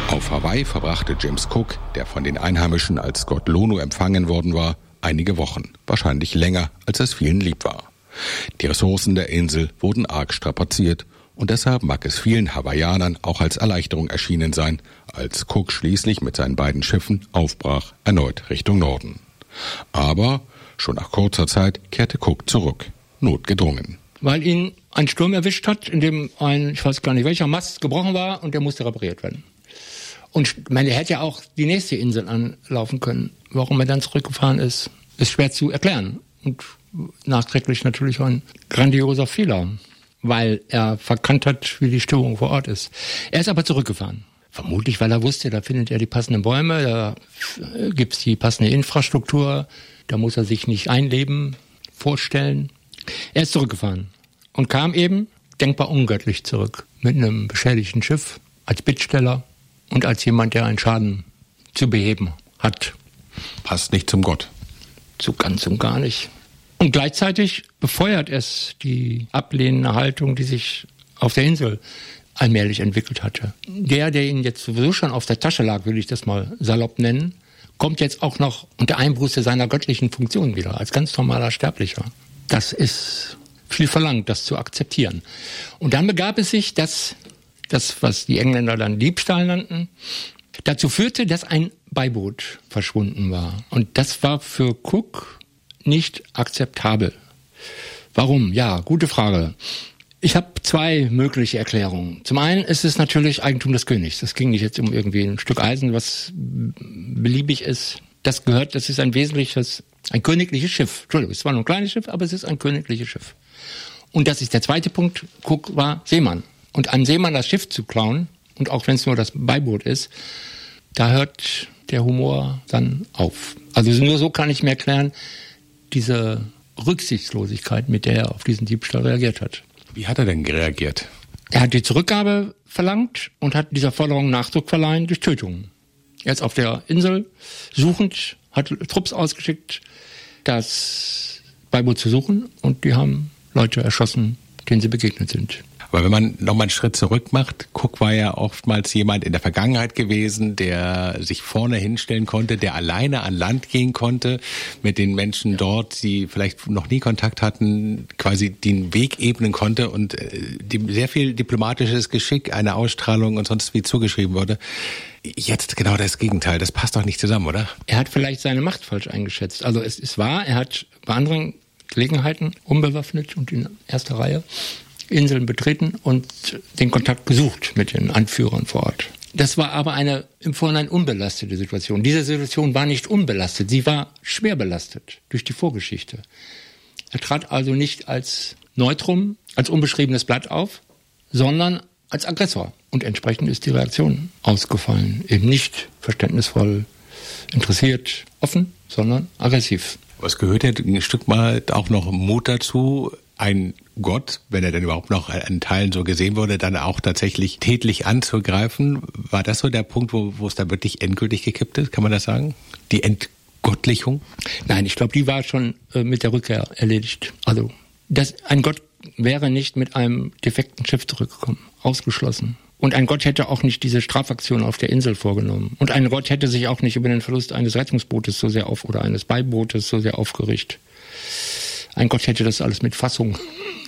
Auf Hawaii verbrachte James Cook, der von den Einheimischen als Gott Lono empfangen worden war, einige Wochen, wahrscheinlich länger, als es vielen lieb war. Die Ressourcen der Insel wurden arg strapaziert und deshalb mag es vielen Hawaiianern auch als Erleichterung erschienen sein, als Cook schließlich mit seinen beiden Schiffen aufbrach, erneut Richtung Norden. Aber schon nach kurzer Zeit kehrte Cook zurück, notgedrungen. Weil ihn ein Sturm erwischt hat, in dem ich weiß gar nicht welcher Mast gebrochen war und der musste repariert werden. Und ich meine, er hätte ja auch die nächste Insel anlaufen können. Warum er dann zurückgefahren ist schwer zu erklären. Und nachträglich natürlich ein grandioser Fehler, weil er verkannt hat, wie die Stimmung vor Ort ist. Er ist aber zurückgefahren. Vermutlich, weil er wusste, da findet er die passenden Bäume, da gibt's die passende Infrastruktur, da muss er sich nicht einleben, vorstellen. Er ist zurückgefahren und kam eben denkbar ungöttlich zurück mit einem beschädigten Schiff als Bittsteller und als jemand, der einen Schaden zu beheben hat. Passt nicht zum Gott. So ganz und gar nicht. Und gleichzeitig befeuert es die ablehnende Haltung, die sich auf der Insel allmählich entwickelt hatte. Der ihn jetzt sowieso schon auf der Tasche lag, will ich das mal salopp nennen, kommt jetzt auch noch unter Einbuße seiner göttlichen Funktion wieder, als ganz normaler Sterblicher. Das ist viel verlangt, das zu akzeptieren. Und dann begab es sich, dass das, was die Engländer dann Diebstahl nannten, dazu führte, dass ein Beiboot verschwunden war. Und das war für Cook nicht akzeptabel. Warum? Ja, gute Frage. Ich habe zwei mögliche Erklärungen. Zum einen ist es natürlich Eigentum des Königs. Das ging nicht jetzt um irgendwie ein Stück Eisen, was beliebig ist. Das ist ein königliches Schiff. Entschuldigung, es war nur ein kleines Schiff, aber es ist ein königliches Schiff. Und das ist der zweite Punkt. Cook war Seemann. Und einem Seemann das Schiff zu klauen, und auch wenn es nur das Beiboot ist, da hört der Humor dann auf. Also nur so kann ich mir erklären, diese Rücksichtslosigkeit, mit der er auf diesen Diebstahl reagiert hat. Wie hat er denn reagiert? Er hat die Zurückgabe verlangt und hat dieser Forderung Nachdruck verleihen durch Tötungen. Er ist auf der Insel suchend, hat Trupps ausgeschickt, das Beiboot zu suchen, und die haben Leute erschossen, denen sie begegnet sind. Aber wenn man nochmal einen Schritt zurück macht, Cook war ja oftmals jemand in der Vergangenheit gewesen, der sich vorne hinstellen konnte, der alleine an Land gehen konnte, mit den Menschen dort, die vielleicht noch nie Kontakt hatten, quasi den Weg ebnen konnte und dem sehr viel diplomatisches Geschick, eine Ausstrahlung und sonst wie zugeschrieben wurde. Jetzt genau das Gegenteil, das passt doch nicht zusammen, oder? Er hat vielleicht seine Macht falsch eingeschätzt. Also es ist wahr, er hat bei anderen Gelegenheiten unbewaffnet und in erster Reihe Inseln betreten und den Kontakt gesucht mit den Anführern vor Ort. Das war aber eine im Vorhinein unbelastete Situation. Diese Situation war nicht unbelastet, sie war schwer belastet durch die Vorgeschichte. Er trat also nicht als Neutrum, als unbeschriebenes Blatt auf, sondern als Aggressor. Und entsprechend ist die Reaktion ausgefallen. Eben nicht verständnisvoll, interessiert, offen, sondern aggressiv. Was gehört ja ein Stück mal auch noch Mut dazu, ein Gott, wenn er denn überhaupt noch an Teilen so gesehen wurde, dann auch tatsächlich tätlich anzugreifen? War das so der Punkt, wo es da wirklich endgültig gekippt ist? Kann man das sagen? Die Entgottlichung? Nein, ich glaube, die war schon mit der Rückkehr erledigt. Also, ein Gott wäre nicht mit einem defekten Schiff zurückgekommen. Ausgeschlossen. Und ein Gott hätte auch nicht diese Strafaktion auf der Insel vorgenommen. Und ein Gott hätte sich auch nicht über den Verlust eines Rettungsbootes oder eines Beibootes so sehr aufgeregt. Ein Gott hätte das alles mit Fassung